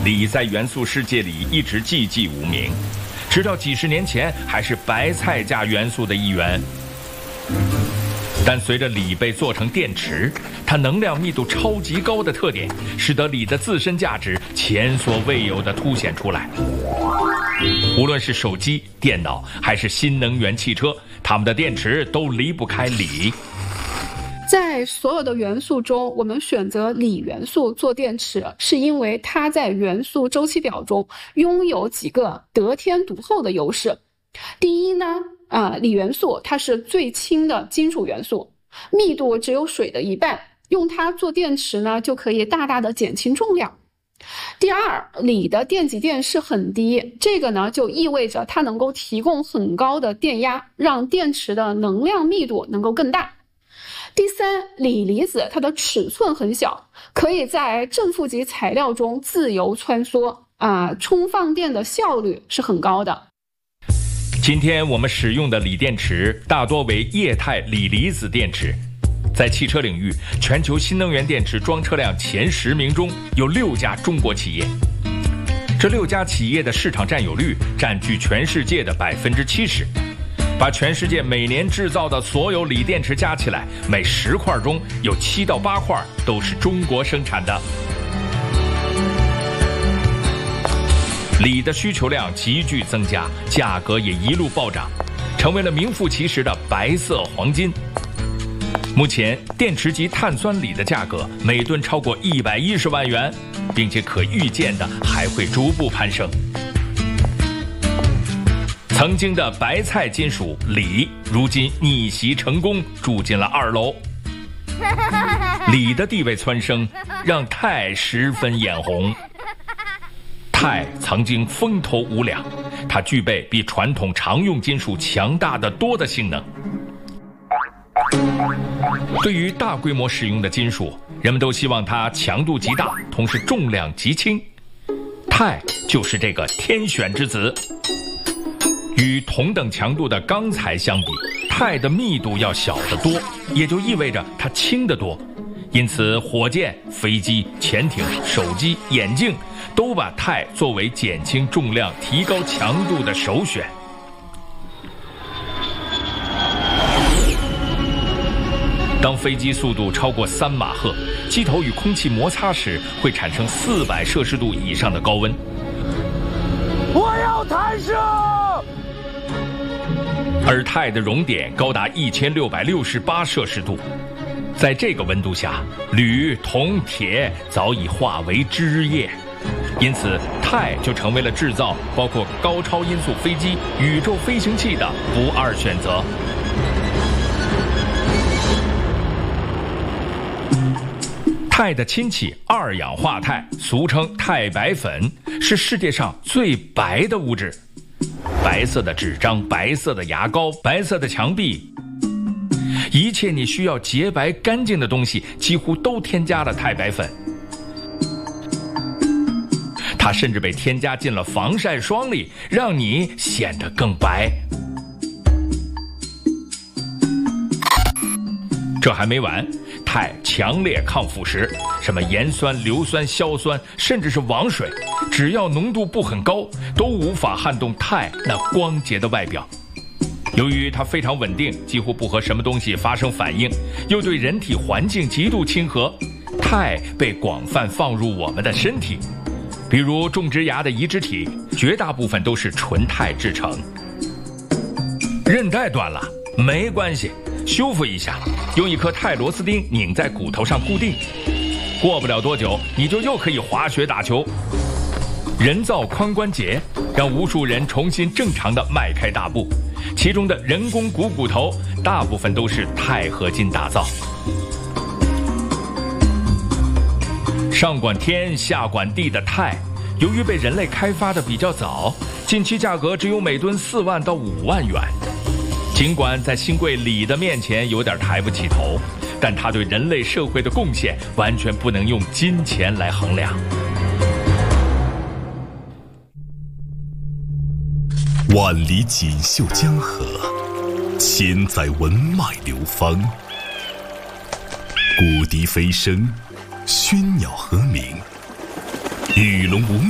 锂在元素世界里一直寂寂无名，直到几十年前还是白菜价元素的一员。但随着锂被做成电池，它能量密度超级高的特点，使得锂的自身价值前所未有地凸显出来。无论是手机、电脑还是新能源汽车，它们的电池都离不开锂。 在所有的元素中，我们选择锂元素做电池，是因为它在元素周期表中拥有几个得天独厚的优势。第一呢，锂元素它是最轻的金属元素，密度只有水的1半，用它做电池呢，就可以大大的减轻重量。第二，锂的电极电势很低，这个呢就意味着它能够提供很高的电压，让电池的能量密度能够更大。第三，锂离子它的尺寸很小，可以在正负极材料中自由穿梭，充放电的效率是很高的。 今天我们使用的锂电池大多为液态锂离子电池。在汽车领域，全球新能源电池装车量前10名中有6家中国企业，这6家企业的市场占有率占据全世界的70%。把全世界每年制造的所有锂电池加起来，每10块中有7到8块都是中国生产的。锂的需求量急剧增加，价格也一路暴涨，成为了名副其实的白色黄金。目前电池级碳酸锂的价格每吨超过110万元，并且可预见的还会逐步攀升。曾经的白菜金属锂，如今逆袭成功，住进了2楼。锂的地位蹿升，让钛十分眼红。钛曾经风头无两，它具备比传统常用金属强大的多的性能。对于大规模使用的金属，人们都希望它强度极大，同时重量极轻。钛就是这个天选之子。与同等强度的钢材相比，钛的密度要小得多，也就意味着它轻得多。因此，火箭、飞机、潜艇、手机、眼镜都把钛作为减轻重量、提高强度的首选。当飞机速度超过3马赫，机头与空气摩擦时，会产生400摄氏度以上的高温。 我要弹射！ 而钛的熔点高达1668摄氏度，在这个温度下，铝、铜、铁早已化为汁液，因此钛就成为了制造包括高超音速飞机、宇宙飞行器的不二选择。钛的亲戚二氧化钛，俗称钛白粉，是世界上最白的物质。白色的纸张、白色的牙膏、白色的墙壁，一切你需要洁白干净的东西，几乎都添加了钛白粉。它甚至被添加进了防晒霜里，让你显得更白。这还没完，钛强烈抗腐蚀，什么盐酸、硫酸、硝酸，甚至是王水，只要浓度不很高，都无法撼动钛那光洁的外表。由于它非常稳定，几乎不和什么东西发生反应，又对人体环境极度亲和，钛被广泛放入我们的身体。比如种植牙的移植体，绝大部分都是纯钛制成。韧带断了没关系，修复一下，用一颗钛螺丝钉拧在骨头上固定，过不了多久，你就又可以滑雪打球。人造髋关节让无数人重新正常地迈开大步，其中的人工骨头大部分都是钛合金打造。上管天下管地的钛，由于被人类开发的比较早，近期价格只有每吨4万到5万元。尽管在新贵锂的面前有点抬不起头，但它对人类社会的贡献完全不能用金钱来衡量。 万里锦绣江河，千载文脉流芳。古笛飞声，喧鸟和鸣，与龙无